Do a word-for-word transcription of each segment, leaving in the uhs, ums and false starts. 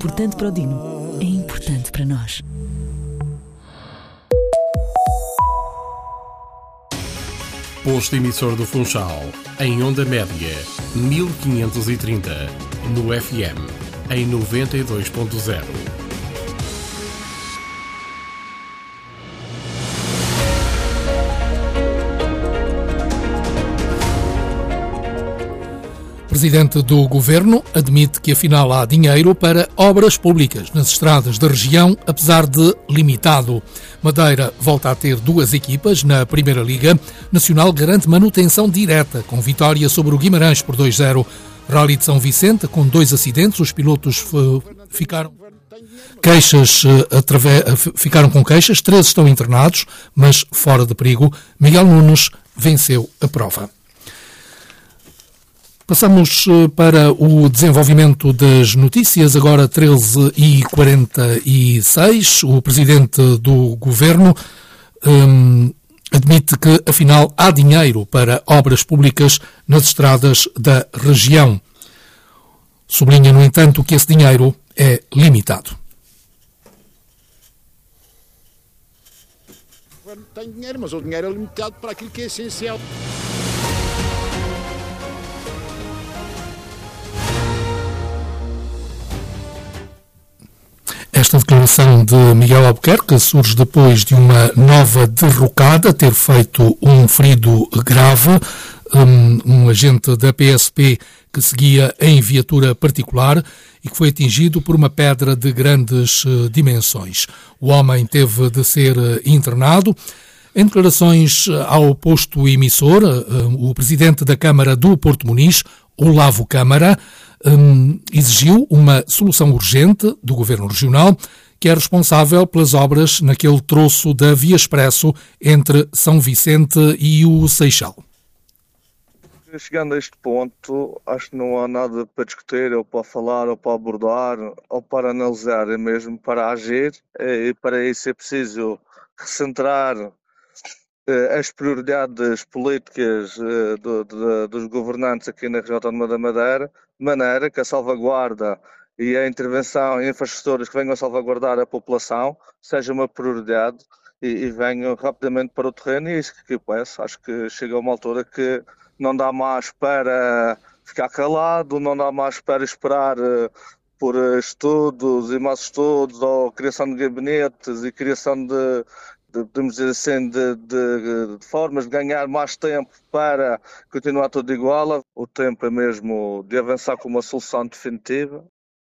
Importante para o Dino, é importante para nós. Posto emissor do Funchal, em onda média, mil quinhentos e trinta, no F M, em noventa e dois ponto zero. O Presidente do Governo admite que afinal há dinheiro para obras públicas nas estradas da região, apesar de limitado. Madeira volta a ter duas equipas na Primeira Liga. Nacional garante manutenção direta, com vitória sobre o Guimarães por dois a zero. Rally de São Vicente, com dois acidentes, os pilotos ficaram, queixas, ficaram com queixas, três estão internados, mas fora de perigo. Miguel Nunes venceu a prova. Passamos para o desenvolvimento das notícias, agora treze e quarenta e seis. O Presidente do Governo hum, admite que, afinal, há dinheiro para obras públicas nas estradas da região. Sublinha, no entanto, que esse dinheiro é limitado. Tem dinheiro, mas o dinheiro é limitado para aquilo que é essencial. Esta declaração de Miguel Albuquerque surge depois de uma nova derrocada, ter feito um ferido grave, um, um agente da P S P que seguia em viatura particular e que foi atingido por uma pedra de grandes uh, dimensões. O homem teve de ser uh, internado. Em declarações ao posto emissor, uh, o presidente da Câmara do Porto Muniz, Olavo Câmara, Um, exigiu uma solução urgente do Governo Regional, que é responsável pelas obras naquele troço da Via Expresso entre São Vicente e o Seixal. Chegando a este ponto, acho que não há nada para discutir, ou para falar, ou para abordar, ou para analisar, é mesmo para agir, e para isso é preciso recentrar as prioridades políticas do, do, dos governantes aqui na região autónoma da Madeira, de maneira que a salvaguarda e a intervenção em infraestruturas que venham a salvaguardar a população seja uma prioridade e, e venham rapidamente para o terreno, e é isso que eu peço. Acho que chega a uma altura que não dá mais para ficar calado, não dá mais para esperar por estudos e mais estudos, ou criação de gabinetes e criação de podemos dizer assim, de, de, de formas de ganhar mais tempo para continuar tudo igual. O tempo é mesmo de avançar com uma solução definitiva.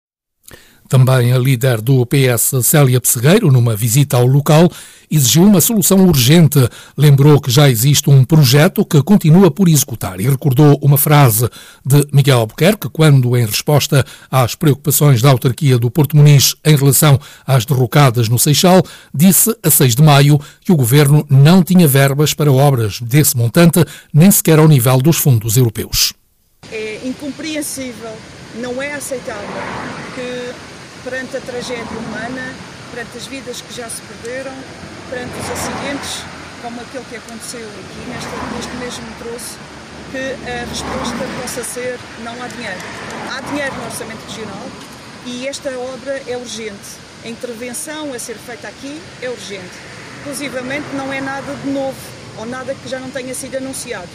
Também a líder do P S, Célia Pessegueiro, numa visita ao local, exigiu uma solução urgente. Lembrou que já existe um projeto que continua por executar e recordou uma frase de Miguel Albuquerque quando, em resposta às preocupações da autarquia do Porto Muniz em relação às derrocadas no Seixal, disse a seis de maio que o governo não tinha verbas para obras desse montante, nem sequer ao nível dos fundos europeus. É incompreensível, não é aceitável que, perante a tragédia humana, perante as vidas que já se perderam, perante os acidentes, como aquele que aconteceu aqui neste, neste mesmo troço, que a resposta possa ser: não há dinheiro. Há dinheiro no Orçamento Regional e esta obra é urgente. A intervenção a ser feita aqui é urgente. Inclusivamente não é nada de novo ou nada que já não tenha sido anunciado.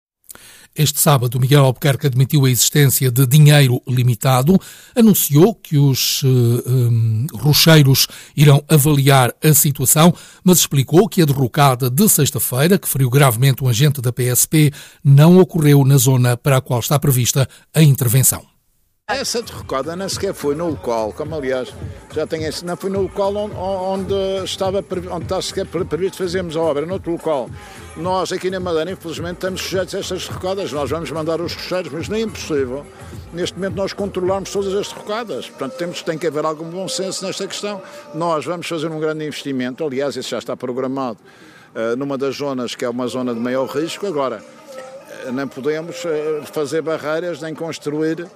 Este sábado, Miguel Albuquerque admitiu a existência de dinheiro limitado, anunciou que os uh, um, rocheiros irão avaliar a situação, mas explicou que a derrocada de sexta-feira, que feriu gravemente um agente da P S P, não ocorreu na zona para a qual está prevista a intervenção. Essa derrocada nem sequer foi no local, como aliás já tem esse, não foi no local onde, onde, estava, onde está sequer previsto fazermos a obra, noutro local. Nós aqui na Madeira, infelizmente, estamos sujeitos a estas derrocadas. Nós vamos mandar os rocheiros, mas nem é impossível neste momento nós controlarmos todas as derrocadas. Portanto, temos, tem que haver algum bom senso nesta questão. Nós vamos fazer um grande investimento, aliás, isso já está programado uh, numa das zonas que é uma zona de maior risco. Agora, uh, não podemos uh, fazer barreiras nem construir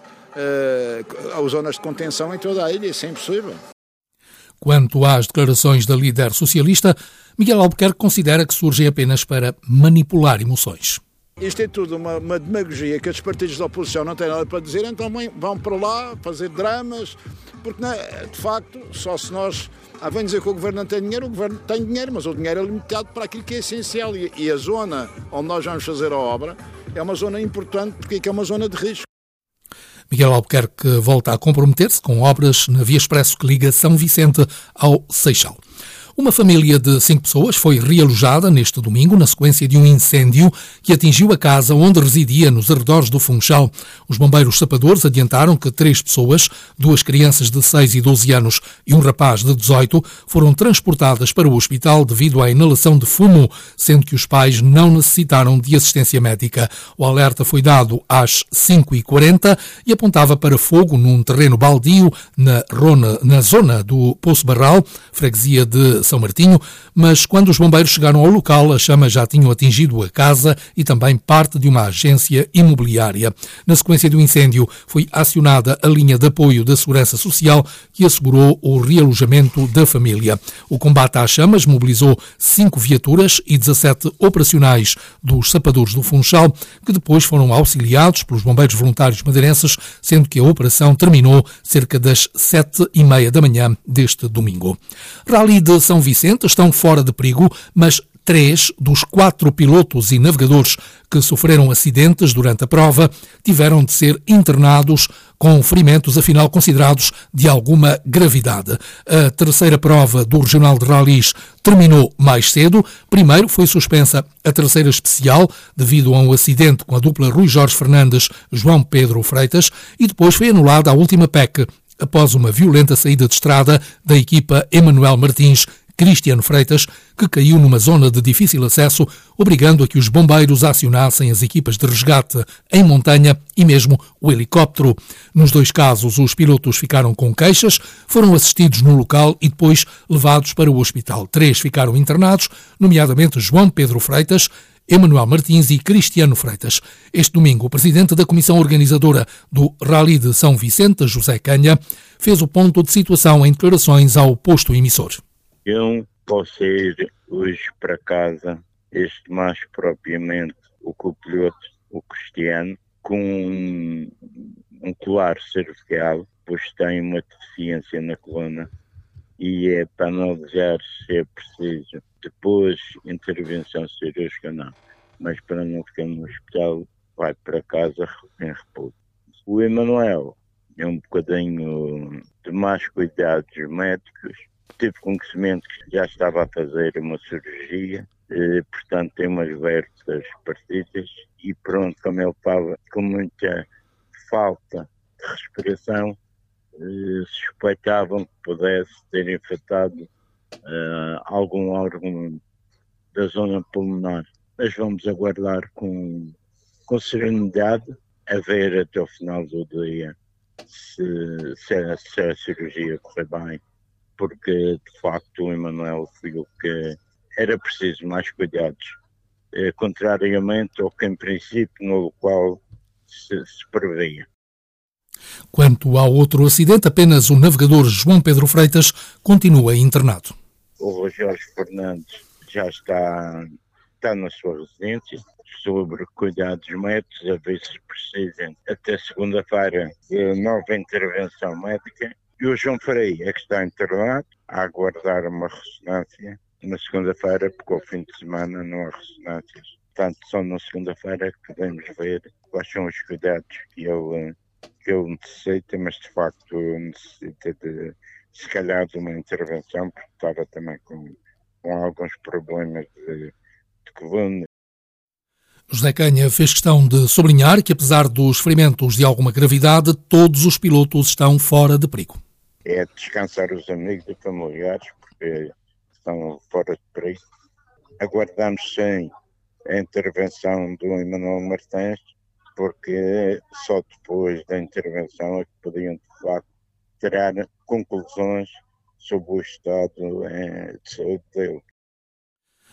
Uh, as zonas de contenção em toda a ilha, isso é impossível. Quanto às declarações da líder socialista, Miguel Albuquerque considera que surgem apenas para manipular emoções. Isto é tudo uma, uma demagogia que os partidos da oposição não têm nada para dizer, então vão para lá fazer dramas, porque não é, de facto, só se nós... Ah, vem dizer que o Governo não tem dinheiro, o Governo tem dinheiro, mas o dinheiro é limitado para aquilo que é essencial e, e a zona onde nós vamos fazer a obra é uma zona importante porque é uma zona de risco. Miguel Albuquerque volta a comprometer-se com obras na Via Expresso que liga São Vicente ao Seixal. Uma família de cinco pessoas foi realojada neste domingo na sequência de um incêndio que atingiu a casa onde residia nos arredores do Funchal. Os bombeiros sapadores adiantaram que três pessoas, duas crianças de seis e doze anos e um rapaz de dezoito, foram transportadas para o hospital devido à inalação de fumo, sendo que os pais não necessitaram de assistência médica. O alerta foi dado às cinco e quarenta e apontava para fogo num terreno baldio na, Rona, na zona do Poço Barral, freguesia de São Martinho, mas quando os bombeiros chegaram ao local, as chamas já tinham atingido a casa e também parte de uma agência imobiliária. Na sequência do incêndio, foi acionada a linha de apoio da Segurança Social que assegurou o realojamento da família. O combate às chamas mobilizou cinco viaturas e dezassete operacionais dos sapadores do Funchal, que depois foram auxiliados pelos bombeiros voluntários madeirenses, sendo que a operação terminou cerca das sete e meia da manhã deste domingo. Rally de São Vicente estão fora de perigo, mas três dos quatro pilotos e navegadores que sofreram acidentes durante a prova tiveram de ser internados com ferimentos, afinal considerados de alguma gravidade. A terceira prova do Regional de Rallys terminou mais cedo. Primeiro foi suspensa a terceira especial devido a um acidente com a dupla Rui Jorge Fernandes-João Pedro Freitas e depois foi anulada a última P E C após uma violenta saída de estrada da equipa Emanuel Martins Cristiano Freitas, que caiu numa zona de difícil acesso, obrigando a que os bombeiros acionassem as equipas de resgate em montanha e mesmo o helicóptero. Nos dois casos, os pilotos ficaram com queixas, foram assistidos no local e depois levados para o hospital. Três ficaram internados, nomeadamente João Pedro Freitas, Emanuel Martins e Cristiano Freitas. Este domingo, o presidente da comissão organizadora do Rally de São Vicente, José Canha, fez o ponto de situação em declarações ao posto emissor. Eu posso ir hoje para casa, este mais propriamente o copiloto, o Cristiano, com um, um colar cervical, pois tem uma deficiência na coluna e é para analisar se é preciso depois intervenção cirúrgica ou não, mas para não ficar no hospital vai para casa em repouso. O Emanuel é um bocadinho de mais cuidados médicos, tive conhecimento que já estava a fazer uma cirurgia, eh, portanto tem umas vértebras partidas e pronto, como ele estava com muita falta de respiração, eh, suspeitavam que pudesse ter infectado eh, algum órgão da zona pulmonar. Mas vamos aguardar com, com serenidade a ver até o final do dia se, se, a, se a cirurgia correr bem. Porque, de facto, o Emanuel viu que era preciso mais cuidados, eh, contrariamente ao que, em princípio, no local se, se previa. Quanto ao outro acidente, apenas o navegador João Pedro Freitas continua internado. O Rui Jorge Fernandes já está, está na sua residência, sobre cuidados médicos, a ver se precisam, até segunda-feira, de nova intervenção médica. E o João Freire é que está internado, a aguardar uma ressonância na segunda-feira, porque ao fim de semana não há ressonâncias. Portanto, só na segunda-feira que podemos ver quais são os cuidados que ele, que ele necessita, mas de facto necessita de, se calhar, de uma intervenção, porque estava também com, com alguns problemas de, de coluna. José Canha fez questão de sublinhar que, apesar dos ferimentos de alguma gravidade, todos os pilotos estão fora de perigo. É descansar os amigos e familiares, porque estão fora de perigo. Aguardamos sim a intervenção do Emanuel Martins, porque só depois da intervenção é que podiam, de facto, tirar conclusões sobre o estado de saúde dele.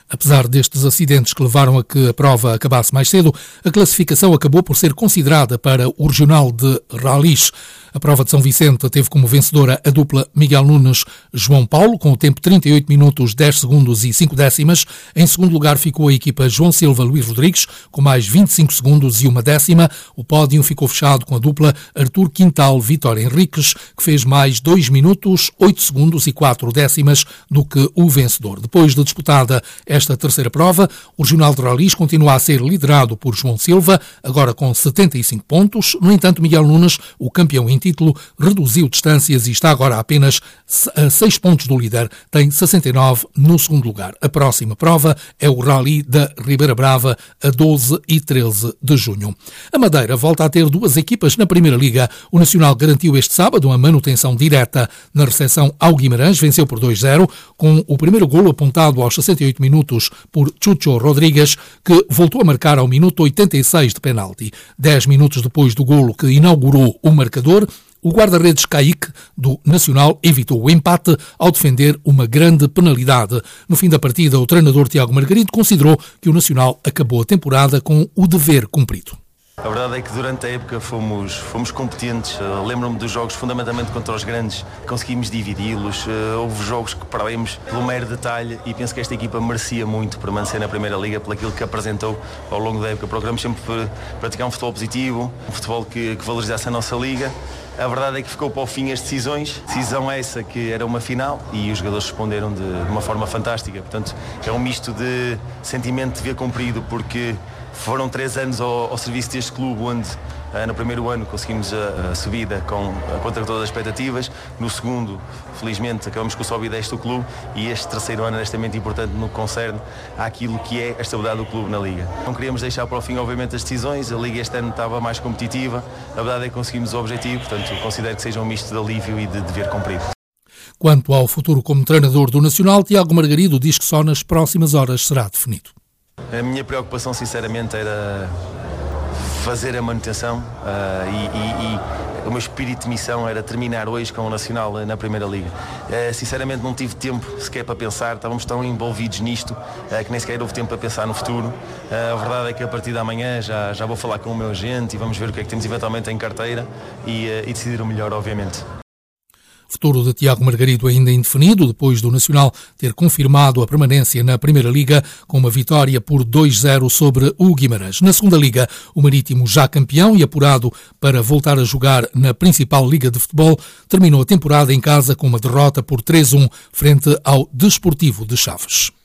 Apesar destes acidentes que levaram a que a prova acabasse mais cedo, a classificação acabou por ser considerada para o Regional de Rallys. A prova de São Vicente teve como vencedora a dupla Miguel Nunes-João Paulo, com o tempo trinta e oito minutos, dez segundos e cinco décimas. Em segundo lugar ficou a equipa João Silva-Luís Rodrigues, com mais vinte e cinco segundos e uma décima. O pódio ficou fechado com a dupla Artur Quintal-Vitória Henriques, que fez mais dois minutos, oito segundos e quatro décimas do que o vencedor. Depois de disputada esta terceira prova, o Regional de Rallys continua a ser liderado por João Silva, agora com setenta e cinco pontos. No entanto, Miguel Nunes, o campeão em título, reduziu distâncias e está agora a apenas a seis pontos do líder. Tem sessenta e nove no segundo lugar. A próxima prova é o Rally da Ribeira Brava, a doze e treze de junho. A Madeira volta a ter duas equipas na Primeira Liga. O Nacional garantiu este sábado a manutenção direta na recepção ao Guimarães, venceu por dois a zero, com o primeiro golo apontado aos sessenta e oito minutos por Chucho Rodrigues, que voltou a marcar ao minuto oitenta e seis de penalti. Dez minutos depois do golo que inaugurou o marcador, o guarda-redes Kaique, do Nacional, evitou o empate ao defender uma grande penalidade. No fim da partida, o treinador Tiago Margarido considerou que o Nacional acabou a temporada com o dever cumprido. A verdade é que durante a época fomos, fomos competentes. Uh, lembro-me dos jogos fundamentalmente contra os grandes, conseguimos dividi-los. Uh, houve jogos que perdemos pelo mero detalhe e penso que esta equipa merecia muito permanecer na Primeira Liga pelo aquilo que apresentou ao longo da época. Procuramos sempre praticar um futebol positivo, um futebol que, que valorizasse a nossa liga. A verdade é que ficou para o fim as decisões, decisão essa que era uma final e os jogadores responderam de, de uma forma fantástica. Portanto, é um misto de sentimento de dever cumprido, porque foram três anos ao, ao serviço deste clube, onde no primeiro ano conseguimos a, a subida com, contra todas as expectativas. No segundo, felizmente, acabamos com a sobe e desce do clube, e este terceiro ano é extremamente importante no que concerne àquilo que é a estabilidade do clube na Liga. Não queríamos deixar para o fim, obviamente, as decisões. A Liga este ano estava mais competitiva. A verdade é que conseguimos o objetivo, portanto, considero que seja um misto de alívio e de dever cumprido. Quanto ao futuro como treinador do Nacional, Tiago Margarido diz que só nas próximas horas será definido. A minha preocupação, sinceramente, era fazer a manutenção uh, e, e, e o meu espírito de missão era terminar hoje com o Nacional na Primeira Liga. Uh, sinceramente não tive tempo sequer para pensar, estávamos tão envolvidos nisto uh, que nem sequer houve tempo para pensar no futuro. Uh, a verdade é que a partir da manhã já, já vou falar com o meu agente e vamos ver o que é que temos eventualmente em carteira e, uh, e decidir o melhor, obviamente. Futuro de Tiago Margarido ainda indefinido, depois do Nacional ter confirmado a permanência na Primeira Liga com uma vitória por dois a zero sobre o Guimarães. Na Segunda Liga, o Marítimo, já campeão e apurado para voltar a jogar na principal liga de futebol, terminou a temporada em casa com uma derrota por três a um frente ao Desportivo de Chaves.